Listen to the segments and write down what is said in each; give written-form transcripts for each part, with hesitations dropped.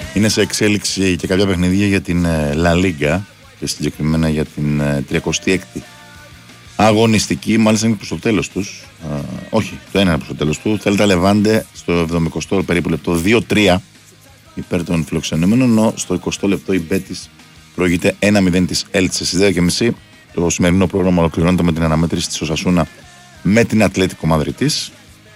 Είναι σε εξέλιξη και κάποια παιχνίδια για την La Liga και συγκεκριμένα για την 36η αγωνιστική, μάλιστα είναι προς το τέλος τους. Όχι, το ένα είναι προς το τέλος του. Θέλτα Λεβάντε στο 70 περίπου λεπτό 2-3 υπέρ των φιλοξενούμενων, ενώ στο 20 λεπτό η Μπέτις προηγείται 1-0 της Έλτσε. Στις 10.30 το σημερινό πρόγραμμα ολοκληρώνεται με την αναμέτρηση της Οσασούνα με την Ατλέτικο Μαδριτής.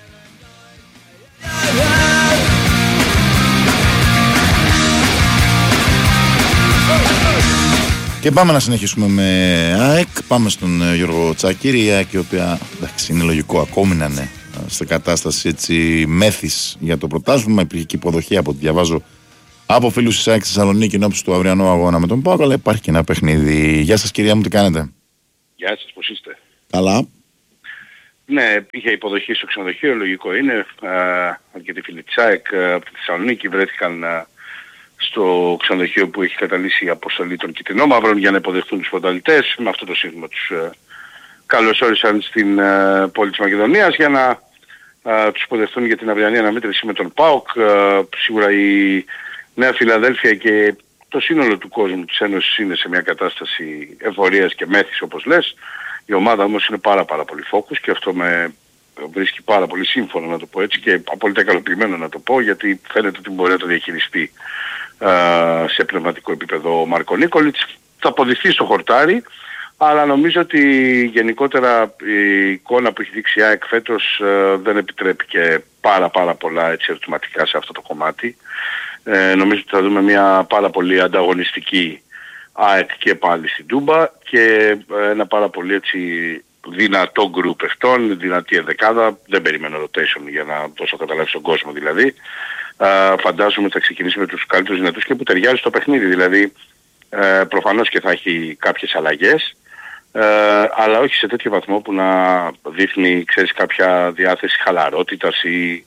Και πάμε να συνεχίσουμε με ΑΕΚ. Πάμε στον Γιώργο Τσακίρη. Η ΑΕΚ, η οποία εντάξει, είναι λογικό ακόμη να είναι σε κατάσταση έτσι μέθης για το πρωτάθλημα. Υπήρχε και υποδοχή από ό,τι διαβάζω από φίλους της ΑΕΚ στη Θεσσαλονίκη εν ώψη του αυριανού αγώνα με τον ΠΑΟΚ. Αλλά υπάρχει και ένα παιχνίδι. Γεια σας, κυρία μου, τι κάνετε? Γεια σας, πώς είστε? Καλά. Ναι, είχε υποδοχή στο ξενοδοχείο, λογικό είναι. Αρκετοί φίλοι της ΑΕΚ από τη Θεσσαλονίκη βρέθηκαν στο ξενοδοχείο που έχει καταλύσει η αποστολή των Κιτρινόμαυρων για να υποδεχτούν τους πρωταθλητές. Με αυτό το σύνθημα τους καλωσόρισαν στην πόλη της Μακεδονίας για να τους υποδεχτούν για την αυριανή αναμέτρηση με τον ΠΑΟΚ. Σίγουρα η Νέα Φιλαδέλφια και το σύνολο του κόσμου της Ένωσης είναι σε μια κατάσταση εφορίας και μέθης, όπως λες. Η ομάδα όμως είναι πάρα πολύ focus και αυτό με βρίσκει πάρα πολύ σύμφωνο, να το πω έτσι, και απόλυτα ικανοποιημένο να το πω, γιατί φαίνεται ότι μπορεί να το διαχειριστεί σε πνευματικό επίπεδο ο Μάρκο Νίκολιτς. Θα αποδειχθεί στο χορτάρι, αλλά νομίζω ότι γενικότερα η εικόνα που έχει δείξει η ΑΕΚ φέτος δεν επιτρέπει και πάρα πολλά έτσι ερωτηματικά σε αυτό το κομμάτι. Νομίζω ότι θα δούμε μια πάρα πολύ ανταγωνιστική ΑΕΚ και πάλι στην Τούμπα και ένα πάρα πολύ έτσι δυνατό γκρουπ παιχτών, δυνατή ενδεκάδα. Δεν περιμένω rotation για να δώσω καταλάβει στον κόσμο δηλαδή. Φαντάζομαι θα ξεκινήσει με τους καλύτερους δυνατούς και που ταιριάζει στο παιχνίδι. Δηλαδή προφανώς και θα έχει κάποιες αλλαγές, αλλά όχι σε τέτοιο βαθμό που να δείχνει, ξέρεις, κάποια διάθεση χαλαρότητας ή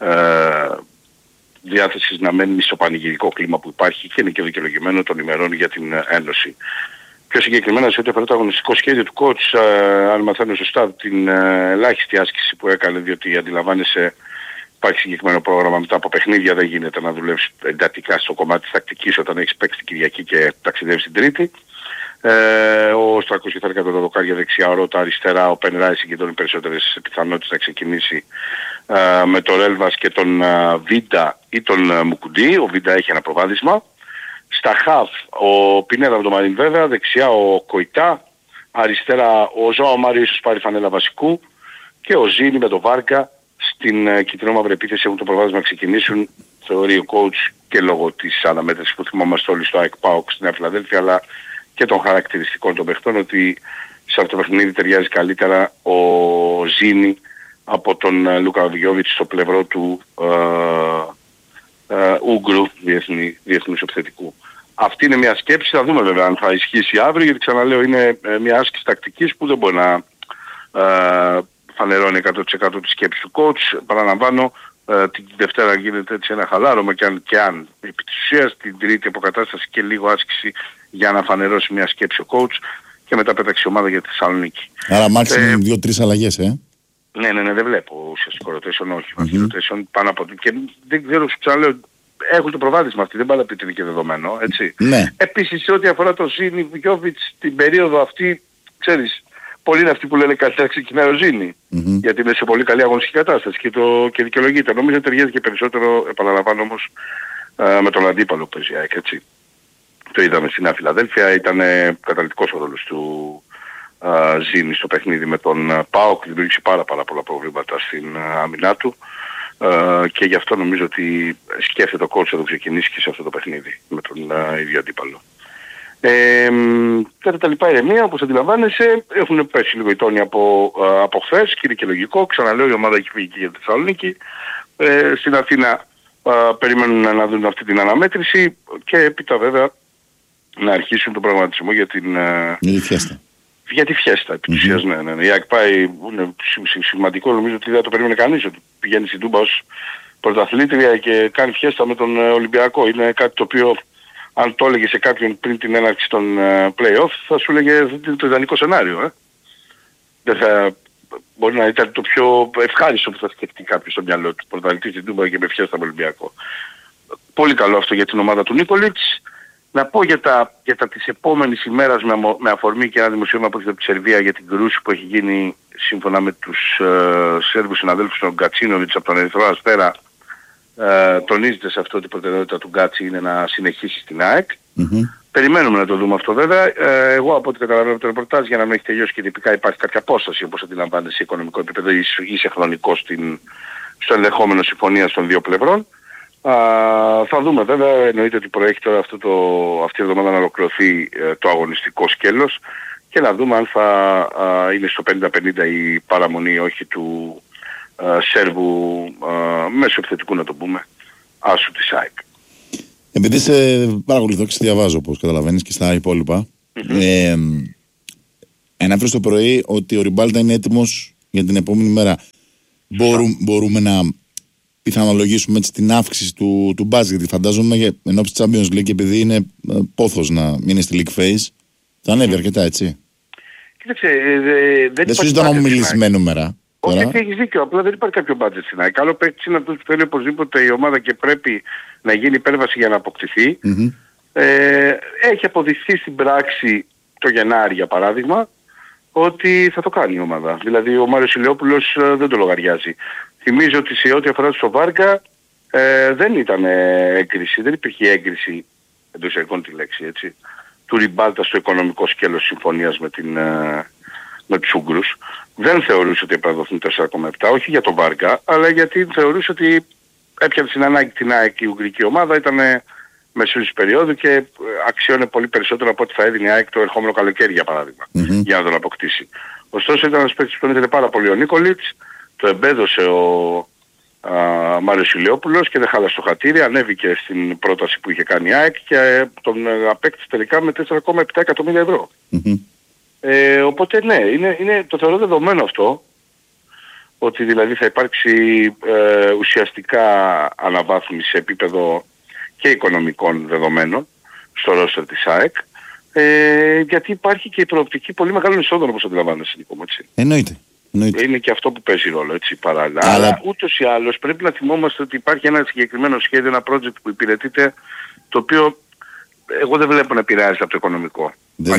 διάθεσης να μένει στο πανηγυρικό κλίμα που υπάρχει και είναι και δικαιολογημένο των ημερών για την Ένωση. Πιο συγκεκριμένα σε ό,τι αφορά το αγωνιστικό σχέδιο του coach, αν μαθαίνω σωστά την ελάχιστη άσκηση που έκανε, διότι αντιλαμβάνεσαι υπάρχει συγκεκριμένο πρόγραμμα μετά από παιχνίδια, δεν γίνεται να δουλεύεις εντατικά στο κομμάτι της τακτικής όταν έχεις παίξει την Κυριακή και ταξιδεύεις την Τρίτη. Ο Στράκος και θα έκανε το δοκάρια δεξιά, ο Ρώτα αριστερά, ο Πενράη συγκεντρώνει περισσότερες πιθανότητες να ξεκινήσει με τον Ρέλβας και τον Βίντα ή τον Μουκουντή. Ο Βίντα έχει ένα προβάδισμα. Στα χαφ ο Πινέδα με τον Μαρίν βέβαια, δεξιά ο Κοϊτά, αριστερά ο Ζωάο Μάριο ίσως πάρει φανέλα βασικού και ο Ζήνη με τον Βάρκα στην κυτρινόμαυρη επίθεση έχουν το προβάδισμα να ξεκινήσουν, θεωρεί ο coach, και λόγω της αναμέτρησης που θυμόμαστε όλοι στο ΑΕΚ ΠΑΟΚ στη Νέα Φιλαδέλφια, αλλά και των χαρακτηριστικών των παιχτών, ότι σε αυτό το παιχνίδι ταιριάζει καλύτερα ο Ζήνη από τον Λούκα Βιόβιτς στο πλευρό του Ούγκρου διεθνούς επιθετικού. Αυτή είναι μια σκέψη, θα δούμε βέβαια αν θα ισχύσει αύριο, γιατί ξαναλέω είναι μια άσκηση τακτικής που δεν μπορεί να φανερώνει 100% τη σκέψη του coach. Παραλαμβάνω, την Δευτέρα γίνεται έτσι ένα χαλάρωμα και αν επί της ουσίας την Τρίτη αποκατάσταση και λίγο άσκηση για να φανερώσει μια σκέψη ο coach και μετά πέταξε η ομάδα για τη Θεσσαλονίκη. Άρα μάξιμουμ 2-3 αλλαγές, Ναι, δεν βλέπω ουσιαστικό rotation, όχι. Rotation πάνω από... Και δεν ξέρω, σου ξαναλέω, έχουν το προβάδισμα αυτή, δεν πάει να πει ότι είναι και δεδομένο, έτσι. Ναι. Επίσης, σε ό,τι αφορά τον Ζήνη Βιόβιτς, την περίοδο αυτή, ξέρεις, πολλοί είναι αυτοί που λένε κάτι να ξεκινάει ο Ζήνη, γιατί είναι σε πολύ καλή αγωνιστική κατάσταση και δικαιολογείται. Νομίζω ταιριάζει και περισσότερο, επαναλαμβάνω όμως, με τον αντίπαλο που παίζει, έτσι. Το είδαμε στην Νέα Φιλαδέλφια, ήταν καταλυτικός ο ρόλος του Ζήνη στο παιχνίδι με τον ΠΑΟΚ, δημιούργησε πάρα πολλά προβλήματα στην άμυνά του και γι' αυτό νομίζω ότι σκέφτεται ο coach να το ξεκινήσει και σε αυτό το παιχνίδι με τον ίδιο αντίπαλο. Κατά τα λοιπά ηρεμία, όπως αντιλαμβάνεσαι, έχουν πέσει λίγο οι τόνοι από χθες και είναι και λογικό. Ξαναλέω, η ομάδα έχει φύγει και για τη Θεσσαλονίκη. Στην Αθήνα περιμένουν να δουν αυτή την αναμέτρηση και έπειτα βέβαια να αρχίσουν τον προγραμματισμό για την φιέστα. Για τη φιέστα, επί της ουσίας, ναι. Η ΑΕΚ πάει, είναι σημαντικό, νομίζω ότι δεν το περίμενε κανείς, ότι πηγαίνει στην Τούμπα ως πρωταθλήτρια και κάνει φιέστα με τον Ολυμπιακό. Είναι κάτι το οποίο, αν το έλεγε σε κάποιον πριν την έναρξη των play-off, θα σου έλεγε το ιδανικό σενάριο. Δεν θα... Μπορεί να ήταν το πιο ευχάριστο που θα σκεφτεί κάποιος στο μυαλό του. Πρωταθλητής στην Τούμπα και με φιέστα με Ολυμπιακό. πολύ καλό αυτό για την ομάδα του Νίκολιτς. Να πω για τα της επόμενης ημέρας με αφορμή και ένα δημοσίευμα που έχει από τη Σερβία για την κρούση που έχει γίνει σύμφωνα με τους Σέρβους συναδέλφους των Γκατσίνοβιτς από τον Ερυθρό Αστέρα. Τονίζεται σε αυτό ότι η προτεραιότητα του Γκάτσι είναι να συνεχίσει στην ΑΕΚ. Περιμένουμε να το δούμε αυτό βέβαια. Εγώ από ό,τι καταλαβαίνω από το ρεπορτάζ, για να μην έχει τελειώσει και τυπικά υπάρχει κάποια απόσταση όπως αντιλαμβάνεται σε οικονομικό επίπεδο ή σε χρονικό στο ενδεχόμενο συμφωνίας των δύο πλευρών. Θα δούμε βέβαια, εννοείται ότι προέχει τώρα αυτή η εβδομάδα να ολοκληρωθεί το αγωνιστικό σκέλος και να δούμε αν θα είναι στο 50-50 η παραμονή ή όχι του Σέρβου μέσω επιθετικού, να το πούμε, άσου της ΑΕΚ. Επειδή σε παρακολουθώ και σε διαβάζω, όπως καταλαβαίνεις, και στα υπόλοιπα, αναφέρεις το πρωί ότι ο Ριμπάλτα είναι έτοιμος για την επόμενη μέρα. Μπορούμε να πιθανολογήσουμε έτσι την αύξηση του μπάσκετ, γιατί φαντάζομαι ενώ της Champions League, επειδή είναι πόθος να είναι στη League Phase, θα ανέβει αρκετά, έτσι. Κοίταξε, δεν σου ζητώ να μου μιλήσεις με νούμερα. Όχι, έχεις δίκιο, απλά δεν υπάρχει κάποιο budget στην ΑΕΚ. Άλλο παίκτης είναι αυτός που θέλει οπωσδήποτε η ομάδα και πρέπει να γίνει υπέρβαση για να αποκτηθεί. Έχει αποδειχθεί στην πράξη το Γενάρη, για παράδειγμα, ότι θα το κάνει η ομάδα. Δηλαδή ο Μάριος Ηλιόπουλος δεν το λογαριάζει. Θυμίζω ότι σε ό,τι αφορά στο Βάρκα δεν ήταν έγκριση, δεν υπήρχε έγκριση, εντός εικόνων τη λέξη, έτσι, του Ριμπάλτα στο οικονομικό σκέλος συμφωνίας με τους Ούγγρους. Δεν θεωρούσε ότι έπρεπε να δοθούν 4,7, όχι για τον Βάρκα, αλλά γιατί θεωρούσε ότι έπιανε στην ανάγκη την ΑΕΚ η Ουγγρική ομάδα, ήταν μεσούς περίοδου και αξιώνε πολύ περισσότερο από ό,τι θα έδινε η ΑΕΚ το ερχόμενο καλοκαίρι, για παράδειγμα, για να τον αποκτήσει. Ωστόσο ήταν ένας παίκτης που ήθελε πάρα πολύ ο Νίκολιτς, το εμπέδωσε ο Μάριος Ηλιόπουλος και δεν χάλασε το χατήρι, ανέβηκε στην πρόταση που είχε κάνει η ΑΕΚ και τον απέκτησε τελικά με 4,7 εκατομμύρια ευρώ. Οπότε ναι, είναι το θεωρώ δεδομένο αυτό, ότι δηλαδή θα υπάρξει ουσιαστικά αναβάθμιση σε επίπεδο και οικονομικών δεδομένων στο ρόστερ της ΑΕΚ, γιατί υπάρχει και η προοπτική πολύ μεγάλων εισόδων, όπως αντιλαμβάνεσαι, Νίκο μου, έτσι. Εννοείται. Είναι και αυτό που παίζει ρόλο, έτσι, παράλληλα. Αλλά ούτως ή άλλως πρέπει να θυμόμαστε ότι υπάρχει ένα συγκεκριμένο σχέδιο, ένα project που υπηρετείται, το οποίο εγώ δεν βλέπω να επηρεάζεται από το οικονομικό.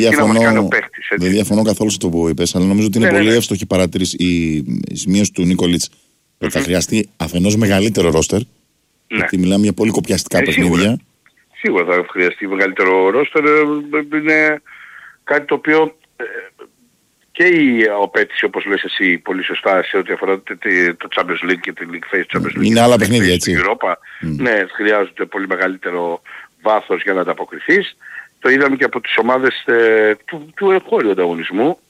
Δεν διαφωνώ καθόλου σε το που είπες, αλλά νομίζω ότι είναι πολύ εύστοχη παρατήρηση η σημείωση του Νίκολιτς ότι θα χρειαστεί αφενός μεγαλύτερο ρόστερ, γιατί μιλάμε για πολύ κοπιαστικά παιχνίδια. Σίγουρα θα χρειαστεί μεγαλύτερο ρόστερ, είναι κάτι το οποίο και η απέτηση, όπως λες εσύ πολύ σωστά, σε ό,τι αφορά το Champions League και τη League Phase Champions League. Είναι άλλα παιχνίδια, έτσι. Europa, ναι, χρειάζονται πολύ μεγαλύτερο βάθος για να ανταποκριθείς. Το είδαμε και από τις ομάδες του εγχώριου ανταγωνισμού.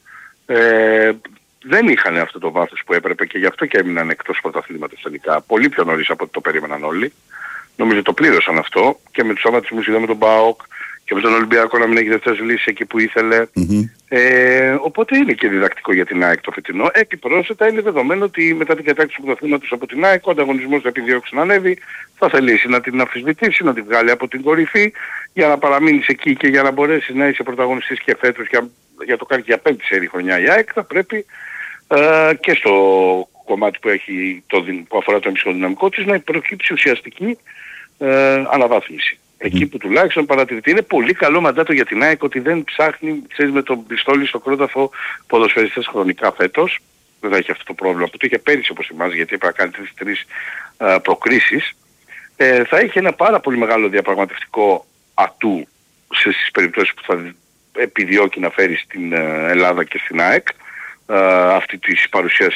Δεν είχαν αυτό το βάθος που έπρεπε και γι' αυτό και έμειναν εκτός πρωταθλήματος τελικά. Πολύ πιο νωρίς από ό,τι το περίμεναν όλοι. Νομίζω το πλήρωσαν αυτό και με τους αματισμούς είδαμε τον ΠΑΟΚ και με τον Ολυμπιακό να μην έχει δεύτερες λύσεις εκεί που ήθελε. Οπότε είναι και διδακτικό για την ΑΕΚ το φετινό. Επιπρόσθετα είναι δεδομένο ότι μετά την κατάκτηση του πρωταθλήματος από την ΑΕΚ ο ανταγωνισμός θα επιδιώξει να ανέβει, θα θελήσει να την αμφισβητήσει, να την βγάλει από την κορυφή για να παραμείνεις εκεί και για να μπορέσεις να είσαι πρωταγωνιστής και φέτος για το κάνει για 5η σερή χρονιά η ΑΕΚ, θα πρέπει και στο κομμάτι που έχει που αφορά το εμψυχοδυναμικό της να προκύψει ουσιαστική αναβάθμιση. Εκεί που τουλάχιστον παρατηρείται. Είναι πολύ καλό μαντάτο για την ΑΕΚ ότι δεν ψάχνει, ξέρεις, με τον πιστόλι στο κρόταφο ποδοσφαιριστές χρονικά φέτος. Δεν θα έχει αυτό το πρόβλημα που το είχε πέρυσι, όπως θυμάσαι, γιατί έπρεπε να κάνει τρεις προκρίσεις. Θα έχει ένα πάρα πολύ μεγάλο διαπραγματευτικό ατού στις περιπτώσεις που θα επιδιώκει να φέρει στην Ελλάδα και στην ΑΕΚ αυτή της παρουσίας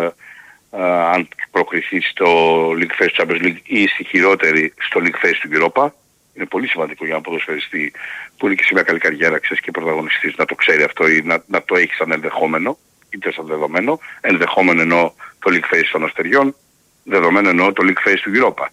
αν προκριθεί στο League Phase Champions League ή στη χειρότερη στο League Phase του Europa. Είναι πολύ σημαντικό για έναν ποδοσφαιριστή που είναι και σε μια καλή καριέρα, ξέρεις, και πρωταγωνιστής, να το ξέρει αυτό ή να το έχει σαν ενδεχόμενο, είτε σαν δεδομένο. Ενδεχόμενο εννοώ το League Phase των Αστεριών, δεδομένο εννοώ το League Phase του Europa.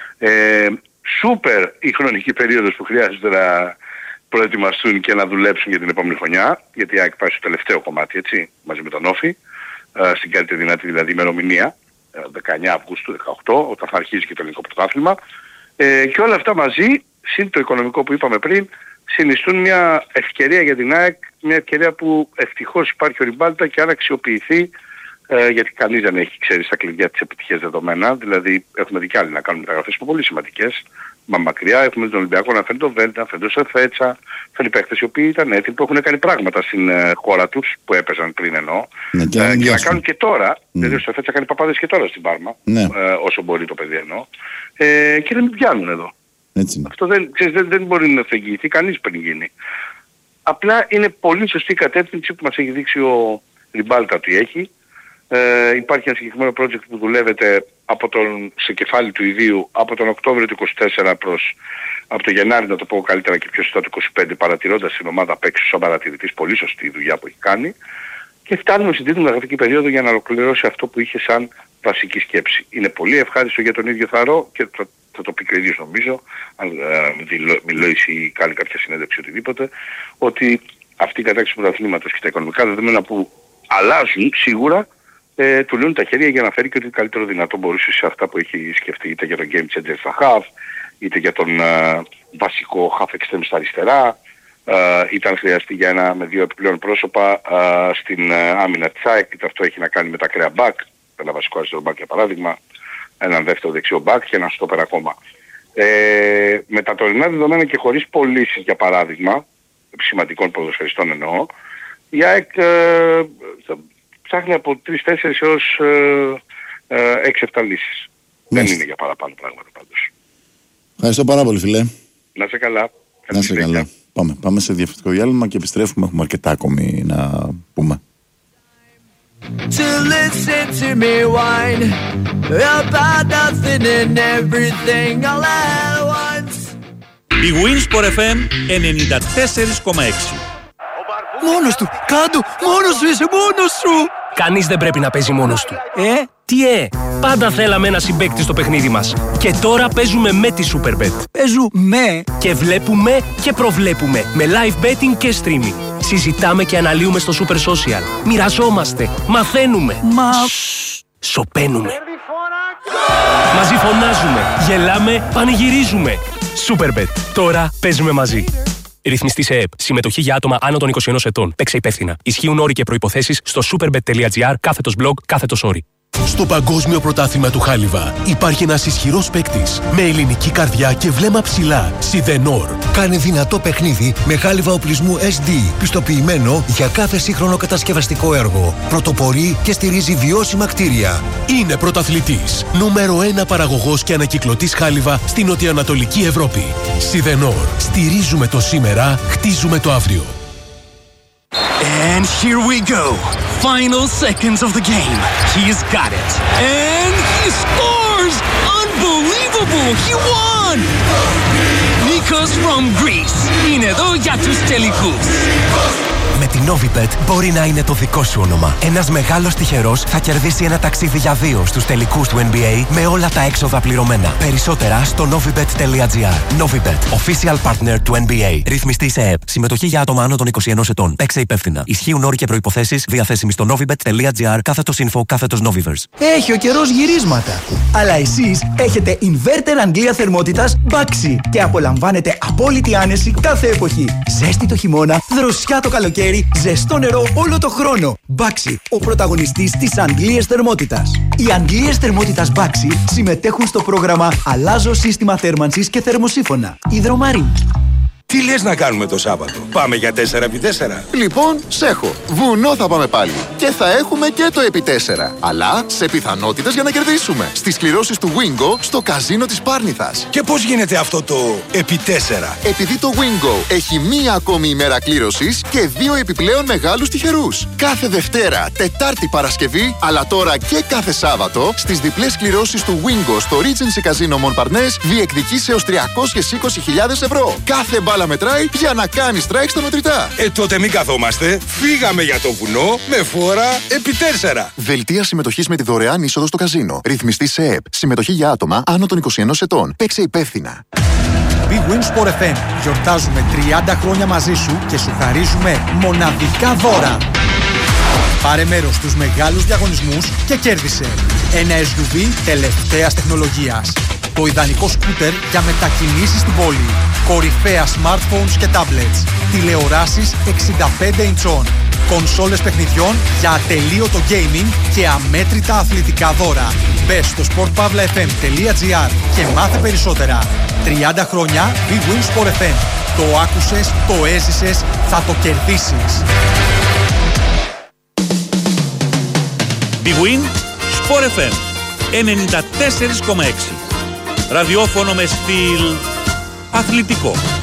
Σούπερ η χρονική περίοδος που χρειάζεται να προετοιμαστούν και να δουλέψουν για την επόμενη χρονιά, γιατί η ΑΕΚ πάει στο τελευταίο κομμάτι, έτσι, μαζί με τον Όφη, στην καλύτερη δυνατή δηλαδή ημερομηνία, 19 Αυγούστου 18, όταν θα αρχίσει και το ελληνικό πρωτάθλημα. Και όλα αυτά μαζί, συν το οικονομικό που είπαμε πριν, συνιστούν μια ευκαιρία για την ΑΕΚ, μια ευκαιρία που ευτυχώς υπάρχει ο Ριμπάλτα και αν αξιοποιηθεί, γιατί κανείς δεν έχει, ξέρει, στα κλειδιά της επιτυχίας δεδομένα, δηλαδή έχουμε δει κι άλλοι να κάνουν μεταγραφές που πολύ σημαντικές, μακριά. Έχουμε τον Ολυμπιακό να φέρει τον Βέλτα, να φέρει τον Σεφέτσα, φέρει παίκτες οι οποίοι ήταν έτοιμοι, που έχουν κάνει πράγματα στην χώρα τους, που έπαιζαν πριν εννοώ. Ναι, και να κάνουν και τώρα, δηλαδή ο Σεφέτσα κάνει παπάδες και τώρα στην Πάρμα, όσο μπορεί το παιδί εννοώ, και δεν πιάνουν εδώ. Έτσι. Αυτό δεν μπορεί να το εγγυηθεί κανείς πριν γίνει. Απλά είναι πολύ σωστή η κατεύθυνση που μας έχει δείξει ο Ριμπάλτα ότι έχει. Υπάρχει ένα συγκεκριμένο project που δουλεύεται σε κεφάλι του ιδίου από τον Οκτώβριο του 24 από το Γενάρη, να το πω καλύτερα και πιο σωστά, του 25, παρατηρώντας την ομάδα απ' έξω σαν παρατηρητής. Πολύ σωστή η δουλειά που έχει κάνει. Και φτάνουμε στην τρίτη μεταγραφική περίοδο για να ολοκληρώσει αυτό που είχε σαν βασική σκέψη. Είναι πολύ ευχάριστο για τον ίδιο Θαρό και θα το πει και ο ίδιος νομίζω, αν μιλήσει ή κάνει κάποια συνέντευξη οτιδήποτε, ότι αυτή η κατάξυση του πρωταθλήματος και τα οικονομικά δεδομένα που αλλάζουν σίγουρα, του λύνουν τα χέρια για να φέρει και ό,τι καλύτερο δυνατό μπορούσε σε αυτά που έχει σκεφτεί, είτε για τον game changer στα half, είτε για τον βασικό half extreme στα αριστερά, είτε αν χρειαστεί για ένα με δύο επιπλέον πρόσωπα στην άμυνα της ΑΕΚ, είτε αυτό έχει να κάνει με τα κρέα back, ένα βασικό αριστερό back για παράδειγμα, έναν δεύτερο δεξιό back και ένα στόπερ ακόμα. Με τα τωρινά δεδομένα και χωρίς πωλήσεις για παράδειγμα, σημαντικών ποδοσφαιριστών εννοώ, η ΑΕΚ ψάχνει από 3-4 έως 6-7 λύσεις. Δεν είναι για παραπάνω πράγματα πάντως. Ευχαριστώ πάρα πολύ, φίλε. Να είσαι καλά. Να είσαι καλά. Πάμε σε διαφορετικό διάλειμμα και επιστρέφουμε. Έχουμε αρκετά ακόμη να πούμε. To listen to me whine about nothing and everything all at once. Η Winsport FM 94,6. Μόνος του, κάτω, μόνος σου είσαι, μόνος σου. Κανείς δεν πρέπει να παίζει μόνος του. Τι πάντα θέλαμε ένα συμπαίκτη στο παιχνίδι μας. Και τώρα παίζουμε με τη Superbet. Παίζουμε και βλέπουμε και προβλέπουμε με live betting και streaming. Συζητάμε και αναλύουμε στο Super Social. Μοιραζόμαστε, μαθαίνουμε. Σωπαίνουμε. Μαζί φωνάζουμε, γελάμε, πανηγυρίζουμε. Superbet. Τώρα παίζουμε μαζί. Ρυθμιστή σε ΕΕΠ. Συμμετοχή για άτομα άνω των 21 ετών. Παίξε υπεύθυνα. Ισχύουν όροι και προϋποθέσεις στο superbet.gr/blog/όροι. Στο Παγκόσμιο Πρωτάθλημα του Χάλιβα υπάρχει ένας ισχυρός παίκτης με ελληνική καρδιά και βλέμμα ψηλά. Σιδενόρ. Κάνε δυνατό παιχνίδι με χάλιβα οπλισμού SD, πιστοποιημένο για κάθε σύγχρονο κατασκευαστικό έργο. Πρωτοπορεί και στηρίζει βιώσιμα κτίρια. Είναι πρωταθλητής. Νούμερο 1 παραγωγός και ανακυκλωτής χάλιβα στην νοτιοανατολική Ευρώπη. Σιδενόρ. Στηρίζουμε το σήμερα, χτίζουμε το αύριο. And here we go. Final seconds of the game. He's got it. And he scores! Unbelievable! He won! Nikos from Greece. Είναι εδώ για τους τελικούς. Με την Novibet μπορεί να είναι το δικό σου όνομα. Ένας μεγάλος τυχερός θα κερδίσει ένα ταξίδι για 2 στους τελικούς του NBA με όλα τα έξοδα πληρωμένα. Περισσότερα στο novibet.gr. Novibet, official partner του NBA. Ρυθμιστή σε ΕΕΠ. Συμμετοχή για άτομα άνω των 21 ετών. Παίξε υπεύθυνα. Ισχύουν όροι και προϋποθέσεις διαθέσιμοι στο novibet.gr/info/Noviverse. Έχει ο καιρός γυρίσματα. Αλλά εσείς έχετε inverter Αγγλία θερμότητας Baxi και απολαμβάνετε απόλυτη άνεση κάθε εποχή. Ζέστη το χειμώνα, δροσιά το καλοκαίρι, ζεστό νερό όλο το χρόνο. Baxi, ο πρωταγωνιστής της Αγγλίας θερμότητας. Οι Αγγλίες θερμότητας Baxi συμμετέχουν στο πρόγραμμα Αλλάζω σύστημα θέρμανσης και θερμοσύφωνα. Υδρομαρίν. Τι λες να κάνουμε το Σάββατο? Πάμε για 4x4. Λοιπόν, σέχω. Βουνό θα πάμε πάλι. Και θα έχουμε και το επί 4. Αλλά σε πιθανότητες για να κερδίσουμε. Στις κληρώσεις του Wingo στο καζίνο της Πάρνηθας. Και πώς γίνεται αυτό το επί 4? Επειδή το Wingo έχει μία ακόμη ημέρα κλήρωσης και 2 επιπλέον μεγάλους τυχερούς. Κάθε Δευτέρα, Τετάρτη, Παρασκευή, αλλά τώρα και κάθε Σάββατο, στις διπλές κληρώσεις του Wingo στο Regency Casino Montparnasse διεκδικείς έως 320.000 ευρώ. Κάθε μπάλα μετράει για να κάνεις strike στα μετρητά. Τότε μην καθόμαστε. Φύγαμε για το βουνό με φόρα επί 4. Δελτία συμμετοχής με τη δωρεάν είσοδο στο καζίνο. Ρυθμιστή σε ΕΕΠ. Συμμετοχή για άτομα άνω των 21 ετών. Παίξε υπεύθυνα. Big Winsport FM. Γιορτάζουμε 30 χρόνια μαζί σου και σου χαρίζουμε μοναδικά δώρα. Πάρε μέρος στους μεγάλους διαγωνισμούς και κέρδισε ένα SUV τελευταίας τεχνολογίας. Το ιδανικό σκούτερ για μετακινήσεις στην πόλη. Κορυφαία smartphones και tablets. Τηλεοράσεις 65 ιντσών. Κονσόλες παιχνιδιών για ατελείωτο gaming και αμέτρητα αθλητικά δώρα. Μπες στο sportpavlafm.gr και μάθε περισσότερα. 30 χρόνια Big Win Sport FM. Το άκουσες, το έζησες, θα το κερδίσεις. Big Win Sport FM 94,6. Ραδιόφωνο με στυλ αθλητικό.